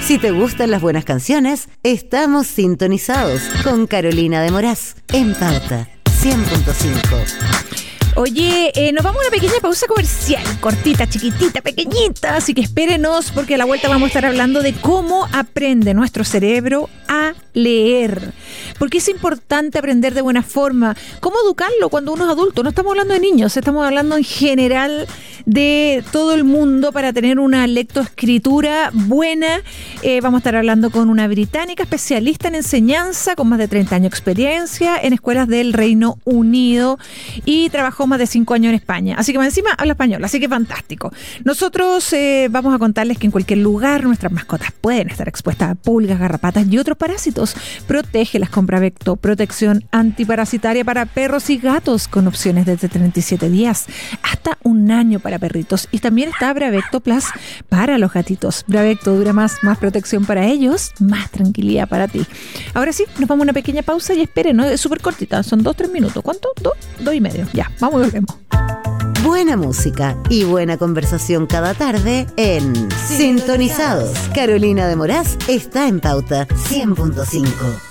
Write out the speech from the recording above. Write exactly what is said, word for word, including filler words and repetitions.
Si te gustan las buenas canciones, estamos sintonizados con Carolina de Moraz en Pauta cien punto cinco. Oye, eh, nos vamos a una pequeña pausa comercial, cortita, chiquitita, pequeñita, así que espérenos porque a la vuelta vamos a estar hablando de cómo aprende nuestro cerebro a leer. Porque es importante aprender de buena forma. ¿Cómo educarlo cuando uno es adulto? No estamos hablando de niños, estamos hablando en general de todo el mundo para tener una lectoescritura buena. Eh, vamos a estar hablando con una británica especialista en enseñanza con más de treinta años de experiencia en escuelas del Reino Unido y trabajó más de cinco años en España. Así que más encima habla español, así que fantástico. Nosotros eh, vamos a contarles que en cualquier lugar nuestras mascotas pueden estar expuestas a pulgas, garrapatas y otros parásitos. Protégelas con Bravecto, protección antiparasitaria para perros y gatos con opciones desde treinta y siete días hasta un año para perritos. Y también está Bravecto Plus para los gatitos. Bravecto dura más, más protección para ellos, más tranquilidad para ti. Ahora sí, nos vamos a una pequeña pausa y esperen, ¿no? Es súper cortita, son dos, tres minutos. ¿Cuánto? Dos, dos y medio. Ya, vamos y volvemos. Buena música y buena conversación cada tarde en Sintonizados. Carolina de Moraz está en Pauta cien punto cinco.